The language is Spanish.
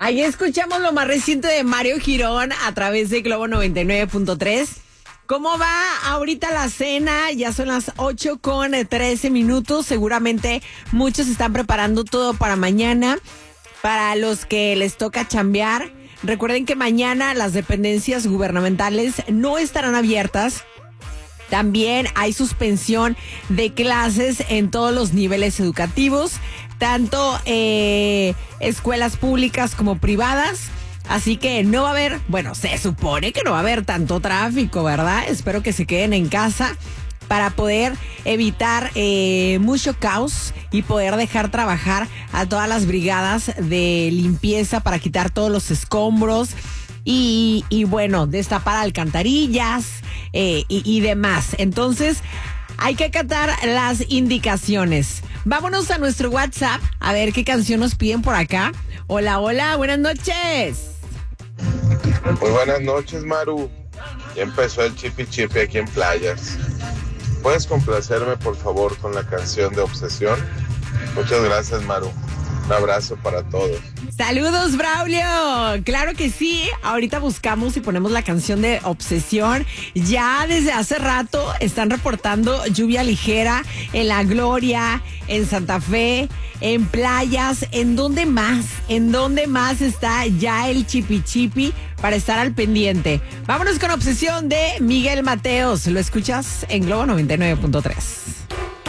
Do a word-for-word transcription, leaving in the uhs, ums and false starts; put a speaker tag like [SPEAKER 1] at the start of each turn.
[SPEAKER 1] Ahí escuchamos lo más reciente de Mario Girón a través de Globo noventa y nueve punto tres. ¿Cómo va ahorita la cena? Ya son las ocho con trece minutos. Seguramente muchos están preparando todo para mañana. Para los que les toca chambear, recuerden que mañana las dependencias gubernamentales no estarán abiertas. También hay suspensión de clases en todos los niveles educativos, tanto eh, escuelas públicas como privadas. Así que no va a haber, bueno, se supone que no va a haber tanto tráfico, ¿verdad? Espero que se queden en casa para poder evitar eh, mucho caos y poder dejar trabajar a todas las brigadas de limpieza para quitar todos los escombros y, y bueno, destapar alcantarillas eh, y, y demás. Entonces, hay que acatar las indicaciones. Vámonos a nuestro WhatsApp a ver qué canción nos piden por acá. Hola, hola, buenas noches.
[SPEAKER 2] Muy buenas noches, Maru. Ya empezó el chipi chipi aquí en Playas. ¿Puedes complacerme, por favor, con la canción de Obsesión? Muchas gracias, Maru. Un abrazo para todos.
[SPEAKER 1] Saludos, Braulio. Claro que sí. Ahorita buscamos y ponemos la canción de Obsesión. Ya desde hace rato están reportando lluvia ligera en La Gloria, en Santa Fe, en Playas. ¿En dónde más? ¿En dónde más está ya el chipi chipi para estar al pendiente? Vámonos con Obsesión de Miguel Mateos. Lo escuchas en Globo noventa y nueve punto tres.